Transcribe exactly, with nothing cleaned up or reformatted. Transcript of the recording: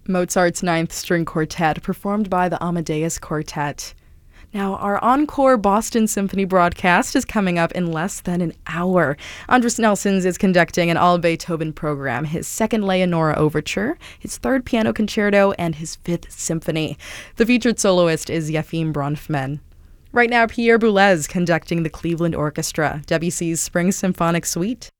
Mozart's Ninth String Quartet, performed by the Amadeus Quartet. Now, our encore Boston Symphony broadcast is coming up in less than an hour. Andris Nelsons is conducting an all-Beethoven program, his second Leonora Overture, his third piano concerto, and his fifth symphony. The featured soloist is Yefim Bronfman. Right now, Pierre Boulez conducting the Cleveland Orchestra, Debussy's Spring Symphonic Suite.